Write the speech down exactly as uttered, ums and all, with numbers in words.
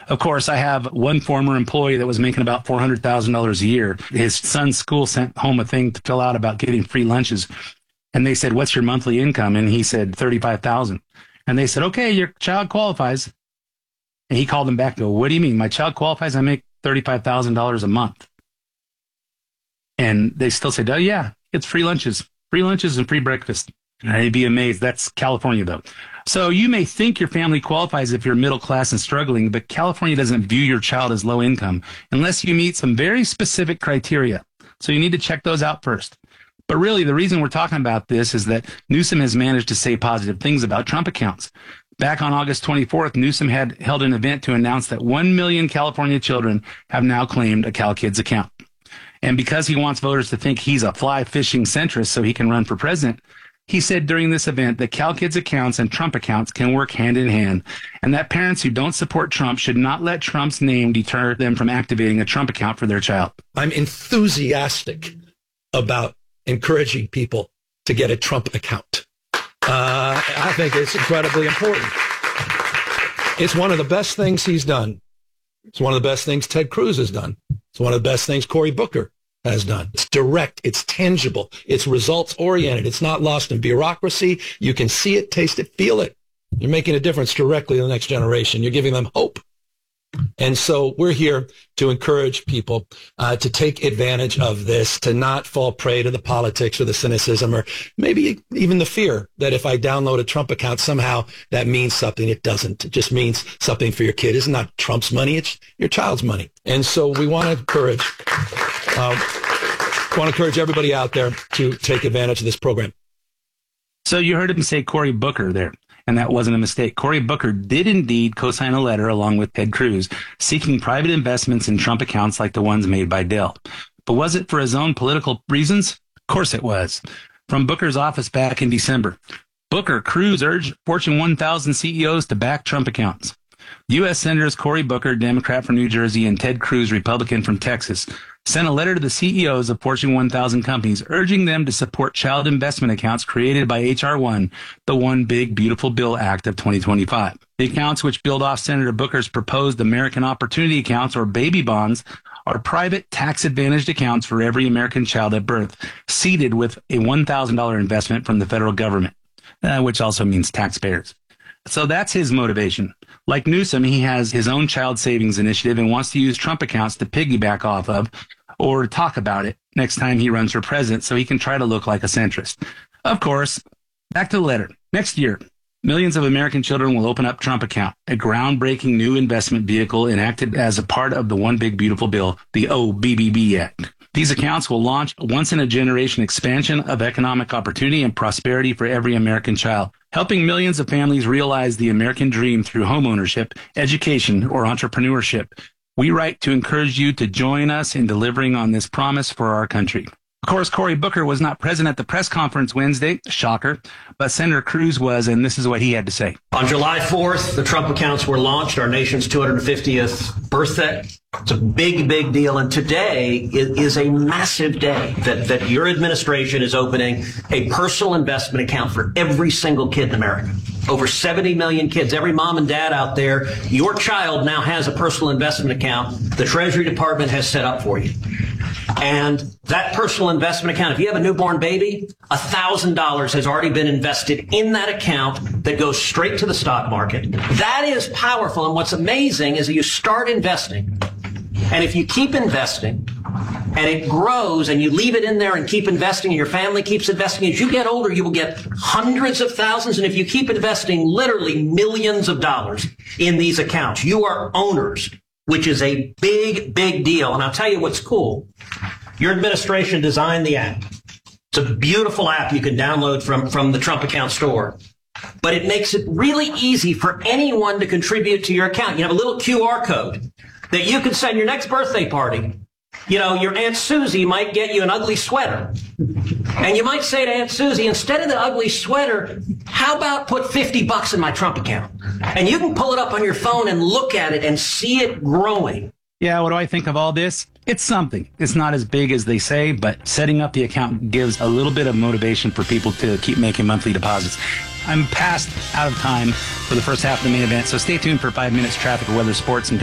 Of course, I have one former employee that was making about four hundred thousand dollars a year. His son's school sent home a thing to fill out about getting free lunches. And they said, what's your monthly income? And he said, thirty-five thousand dollars. And they said, okay, your child qualifies. And he called them back and go, what do you mean? My child qualifies? I make thirty-five thousand dollars a month. And they still said, oh, yeah, it's free lunches, free lunches and free breakfast. And I'd be amazed. That's California, though. So you may think your family qualifies if you're middle class and struggling, but California doesn't view your child as low income unless you meet some very specific criteria. So you need to check those out first. But really, the reason we're talking about this is that Newsom has managed to say positive things about Trump accounts. Back on August twenty-fourth, Newsom had held an event to announce that one million California children have now claimed a CalKids account. And because he wants voters to think he's a fly-fishing centrist so he can run for president, he said during this event that CalKids accounts and Trump accounts can work hand in hand, and that parents who don't support Trump should not let Trump's name deter them from activating a Trump account for their child. I'm enthusiastic about encouraging people to get a Trump account. Uh, I think it's incredibly important. It's one of the best things he's done. It's one of the best things Ted Cruz has done. It's one of the best things Cory Booker has done. It's direct. It's tangible. It's results oriented. It's not lost in bureaucracy. You can see it, taste it, feel it. You're making a difference directly in the next generation. You're giving them hope. And so we're here to encourage people uh, to take advantage of this, to not fall prey to the politics or the cynicism or maybe even the fear that if I download a Trump account, somehow that means something. It doesn't. It just means something for your kid. It's not Trump's money. It's your child's money. And so we want to encourage, um, want to encourage everybody out there to take advantage of this program. So you heard him say Cory Booker there. And that wasn't a mistake. Cory Booker did indeed co-sign a letter along with Ted Cruz seeking private investments in Trump accounts like the ones made by Dell. But was it for his own political reasons? Of course it was. From Booker's office back in December, Booker, Cruz urged Fortune one thousand C E Os to back Trump accounts. U S Senators Cory Booker, Democrat from New Jersey, and Ted Cruz, Republican from Texas, sent a letter to the C E Os of Fortune one thousand companies urging them to support child investment accounts created by H R one, the One Big Beautiful Bill Act of twenty twenty-five. The accounts, which build off Senator Booker's proposed American Opportunity Accounts or baby bonds, are private tax-advantaged accounts for every American child at birth, seeded with a one thousand dollars investment from the federal government, uh, which also means taxpayers. So that's his motivation. Like Newsom, he has his own child savings initiative and wants to use Trump accounts to piggyback off of or talk about it next time he runs for president so he can try to look like a centrist. Of course, back to the letter. Next year, millions of American children will open up Trump account, a groundbreaking new investment vehicle enacted as a part of the One Big Beautiful Bill, the O B B B Act. These accounts will launch a once-in-a-generation expansion of economic opportunity and prosperity for every American child, helping millions of families realize the American dream through homeownership, education, or entrepreneurship. We write to encourage you to join us in delivering on this promise for our country. Of course, Cory Booker was not present at the press conference Wednesday, shocker, but Senator Cruz was, and this is what he had to say. On July fourth, the Trump accounts were launched, our nation's two hundred fiftieth birthday. It's a big, big deal, and today is a massive day that, that your administration is opening a personal investment account for every single kid in America. Over seventy million kids, every mom and dad out there, your child now has a personal investment account the Treasury Department has set up for you. And that personal investment account, if you have a newborn baby, one thousand dollars has already been invested in that account that goes straight to the stock market. That is powerful. And what's amazing is that you start investing, and if you keep investing, and it grows, and you leave it in there and keep investing, and your family keeps investing, as you get older, you will get hundreds of thousands, and if you keep investing, literally millions of dollars in these accounts. You are owners, which is a big, big deal. And I'll tell you what's cool. Your administration designed the app. It's a beautiful app you can download from, from the Trump account store. But it makes it really easy for anyone to contribute to your account. You have a little Q R code that you can send your next birthday party. You know, your Aunt Susie might get you an ugly sweater. And you might say to Aunt Susie, instead of the ugly sweater, how about put fifty bucks in my Trump account? And you can pull it up on your phone and look at it and see it growing. Yeah, what do I think of all this? It's something. It's not as big as they say, but setting up the account gives a little bit of motivation for people to keep making monthly deposits. I'm past out of time for the first half of the main event, so stay tuned for five minutes traffic, weather, sports, and